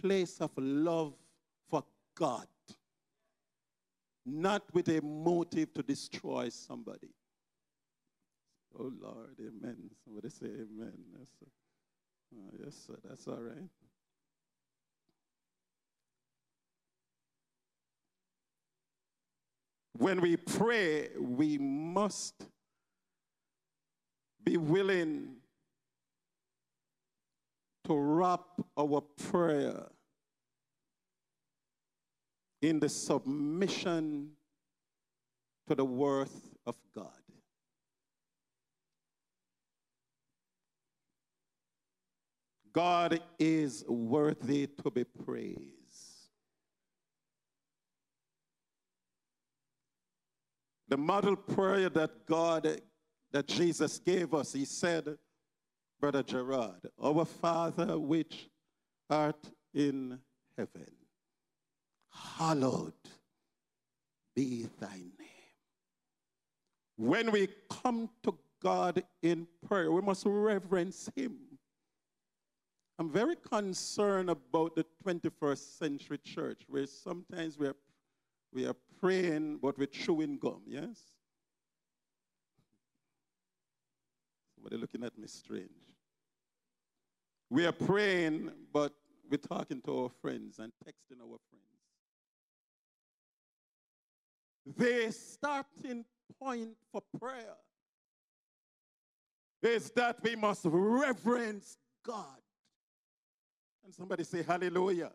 place of love for God, not with a motive to destroy somebody. Oh, Lord, amen. Somebody say amen. Yes, sir. Yes, sir. That's all right. When we pray, we must be willing to wrap our prayer in the submission to the worth of God. God is worthy to be praised. The model prayer that Jesus gave us, he said, Brother Gerard, our Father which art in heaven, hallowed be thy name. When we come to God in prayer, we must reverence him. I'm very concerned about the 21st century church, where sometimes we are praying, but we're chewing gum, yes? Somebody looking at me strange. We are praying, but we're talking to our friends and texting our friends. The starting point for prayer is that we must reverence God. And somebody say hallelujah.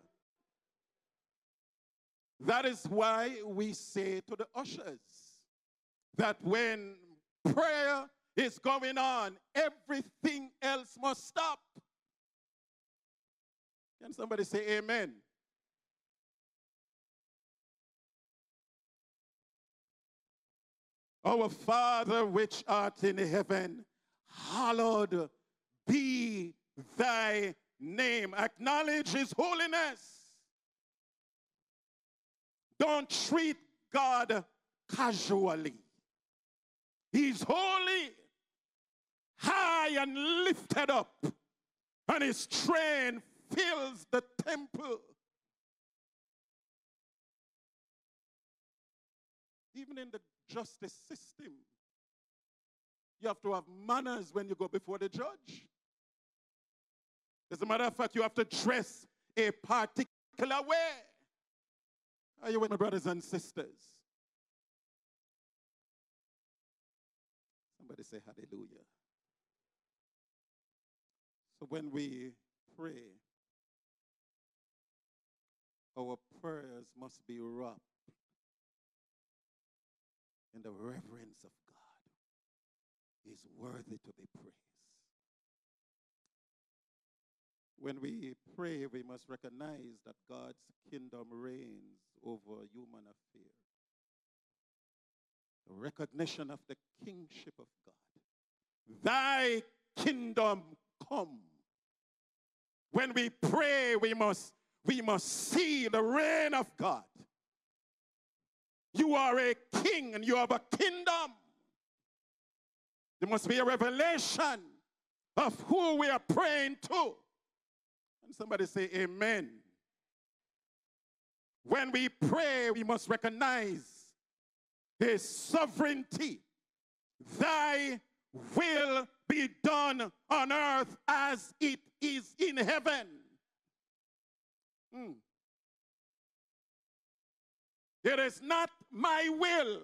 That is why we say to the ushers that when prayer is going on, everything else must stop. Can somebody say amen? Our Father which art in heaven, hallowed be thy name. Acknowledge his holiness. Don't treat God casually. He's holy, high and lifted up, and his train fills the temple. Even in the justice system, you have to have manners when you go before the judge. As a matter of fact, you have to dress a particular way. Are you with my brothers and sisters? Somebody say hallelujah. So when we pray, our prayers must be wrapped in the reverence of God. He's worthy to be praised. When we pray, we must recognize that God's kingdom reigns over human affairs. The recognition of the kingship of God. Thy kingdom come. When we pray, we must see the reign of God. You are a king and you have a kingdom. There must be a revelation of who we are praying to. And somebody say amen. When we pray, we must recognize his sovereignty. Thy will be done on earth as it is in heaven. It is not my will.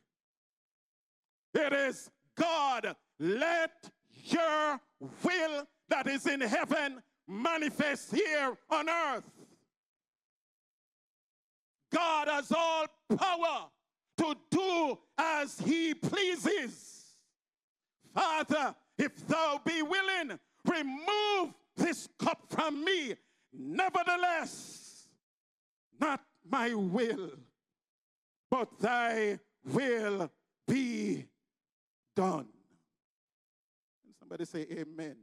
It is God, let your will that is in heaven manifest here on earth. God has all power to do as he pleases. Father, if thou be willing, remove this cup from me. Nevertheless, not my will, but thy will be done. And somebody say amen.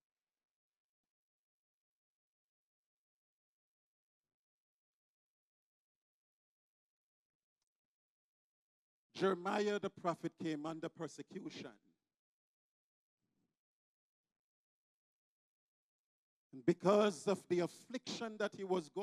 Jeremiah the prophet came under persecution. And because of the affliction that he was going